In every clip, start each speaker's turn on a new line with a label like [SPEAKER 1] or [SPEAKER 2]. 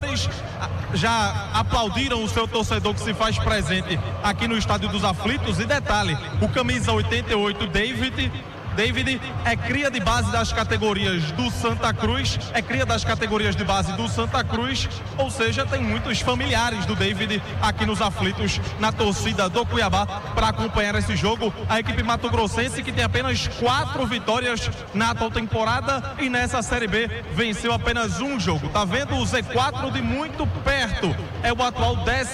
[SPEAKER 1] torcedores já aplaudiram o seu torcedor que se faz presente aqui no Estádio dos Aflitos. E detalhe, o camisa 88, David é cria de base das categorias do Santa Cruz, ou seja, tem muitos familiares do David aqui nos Aflitos, na torcida do Cuiabá, para acompanhar esse jogo. A equipe mato-grossense, que tem apenas 4 vitórias na atual temporada e nessa Série B venceu apenas um jogo. Tá vendo o Z4 de muito perto, é o atual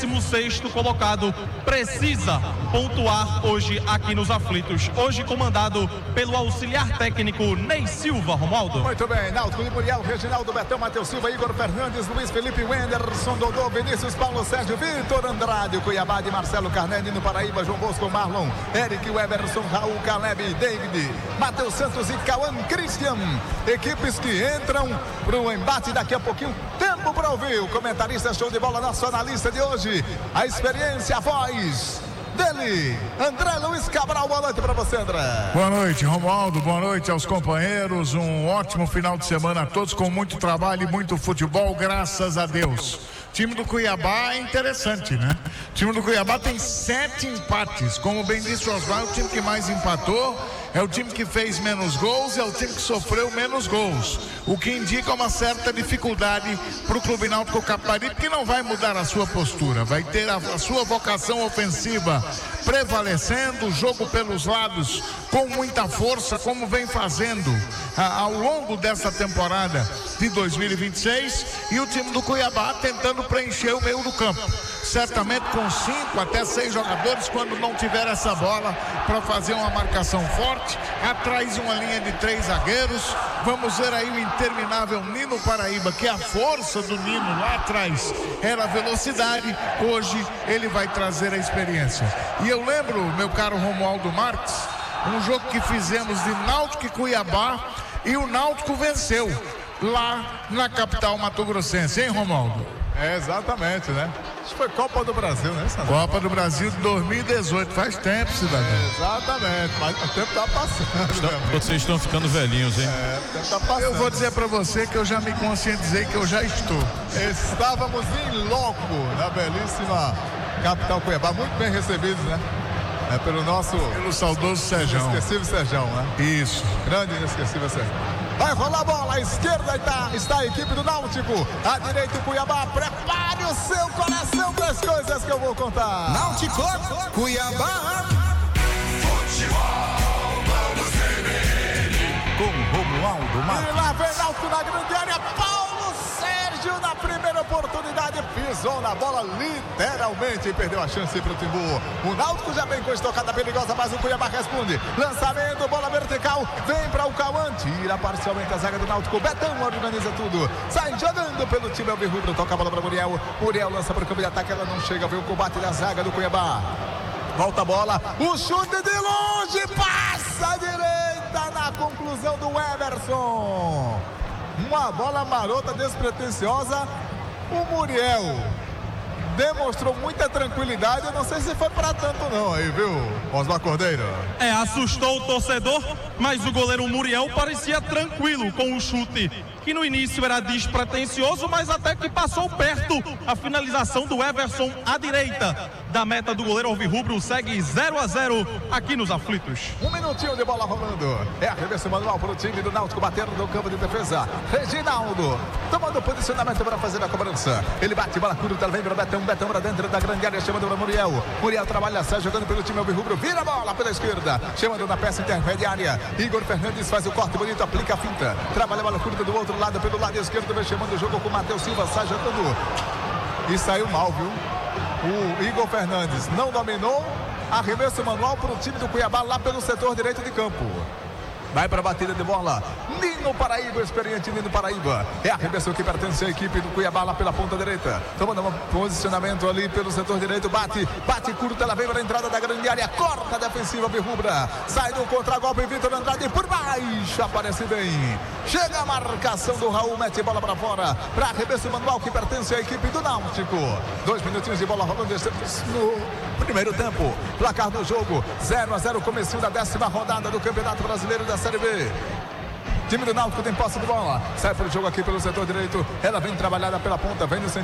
[SPEAKER 1] 16º colocado, precisa pontuar hoje aqui nos Aflitos, hoje comandado pelo auxiliar técnico Ney Silva. Romualdo.
[SPEAKER 2] Muito bem, Náutico de Muriel, Reginaldo, Betão, Matheus Silva, Igor Fernandes, Luiz Felipe, Wenderson, Dodô, Vinícius, Paulo Sérgio, Vitor Andrade, Cuiabá de Marcelo Carneiro, no Paraíba, João Bosco, Marlon, Eric, Weberson, Raul, Caleb, David, Matheus Santos e Cauã Christian. Equipes que entram para o embate daqui a pouquinho. Tempo para ouvir o comentarista show de bola nacionalista de hoje. A experiência, a voz dele, André Luiz Cabral. Boa noite para você, André.
[SPEAKER 3] Boa noite, Romualdo. Boa noite aos companheiros. Um ótimo final de semana a todos, com muito trabalho e muito futebol, graças a Deus. O time do Cuiabá é interessante, né? O time do Cuiabá tem 7 empates. Como bem disse o Osvaldo, o time que mais empatou é o time que fez menos gols, é o time que sofreu menos gols, o que indica uma certa dificuldade para o Clube Náutico Capibaribe, que não vai mudar a sua postura, vai ter a sua vocação ofensiva prevalecendo, o jogo pelos lados com muita força, como vem fazendo ao longo dessa temporada de 2026, e o time do Cuiabá tentando preencher o meio do campo, certamente com 5 até 6 jogadores, quando não tiver essa bola, para fazer uma marcação forte, atrás uma linha de 3 zagueiros. Vamos ver aí o interminável Nino Paraíba, que a força do Nino lá atrás era a velocidade, hoje ele vai trazer a experiência. E eu lembro, meu caro Romualdo Marques, um jogo que fizemos de Náutico e Cuiabá, e o Náutico venceu lá na capital mato-grossense, hein, Romualdo?
[SPEAKER 2] É, exatamente, né? Acho que foi Copa do Brasil, né, Sandro?
[SPEAKER 3] Copa do Brasil de 2018, faz tempo, cidadão.
[SPEAKER 2] Exatamente, mas o tempo tá passando.
[SPEAKER 4] Vocês estão ficando velhinhos, hein?
[SPEAKER 2] É, o tempo tá passando.
[SPEAKER 3] Eu vou dizer pra você que eu já me conscientizei que eu já estou.
[SPEAKER 2] Estávamos em loco na belíssima capital Cuiabá, muito bem recebidos, né? É pelo
[SPEAKER 3] saudoso Sérgio.
[SPEAKER 2] Inesquecível Sérgio, né?
[SPEAKER 3] Isso.
[SPEAKER 2] Grande inesquecível Sérgio. Vai rolar a bola, à esquerda está a equipe do Náutico, à direita o Cuiabá. Prepare o seu coração para as coisas que eu vou contar.
[SPEAKER 5] Náutico, Cuiabá.
[SPEAKER 6] Futebol, vamos ver
[SPEAKER 5] com Romualdo Marques.
[SPEAKER 2] E lá vem Náutico na grande área, Paulo Sérgio na primeira oportunidade, pisou na bola literalmente e perdeu a chance para o Timbu. O Náutico já vem com estocada perigosa, mas o Cuiabá responde. Lançamento, bola vertical, vem para o Cauã, tira parcialmente a zaga do Náutico. Betão organiza tudo, sai jogando pelo time alvirrubro, toca a bola para Muriel. Muriel lança para o campo de ataque, ela não chega, vê o combate da zaga do Cuiabá. Volta a bola, o chute de longe, passa à direita na conclusão do Weberson. Uma bola marota, despretensiosa. O Muriel demonstrou muita tranquilidade. Eu não sei se foi para tanto não aí, viu, Osmar Cordeiro?
[SPEAKER 1] Assustou o torcedor, mas o goleiro Muriel parecia tranquilo com o chute, que no início era despretensioso, mas até que passou perto. A finalização do Everson à direita da meta do goleiro alvirrubro, segue 0-0 aqui nos Aflitos.
[SPEAKER 2] Um minutinho de bola rolando. É arremesso manual para o time do Náutico, batendo no campo de defesa. Reginaldo tomando posicionamento para fazer a cobrança. Ele bate, bola curta, vem para Betão para dentro da grande área, chamando para Muriel. Muriel trabalha, sai jogando pelo time alvirrubro, vira a bola pela esquerda, chamando na peça intermediária. Igor Fernandes faz o corte bonito, aplica a finta, trabalha a bola curta do outro lado, pelo lado esquerdo, vem chamando o jogo com o Matheus Silva, sai jogando. E saiu mal, viu? O Igor Fernandes não dominou. Arremesso manual para o time do Cuiabá lá pelo setor direito de campo. Vai para a batida de bola. Nino Paraíba, experiente Nino Paraíba. É arremesso que pertence à equipe do Cuiabá lá pela ponta direita. Tomando um posicionamento ali pelo setor direito. Bate curta, ela vem para a entrada da grande área. Corta a defensiva berrubra. Sai no contragolpe, Vitor Andrade por baixo. Aparece bem. Chega a marcação do Raul, mete bola para fora. Para arremesso manual que pertence à equipe do Náutico. 2 minutinhos de bola rolando no primeiro tempo. Placar do jogo 0-0, comecinho da 10ª rodada do Campeonato Brasileiro da Série B. Time do Náutico tem posse de bola. Sai para o jogo aqui pelo setor direito. Ela vem trabalhada pela ponta, vem no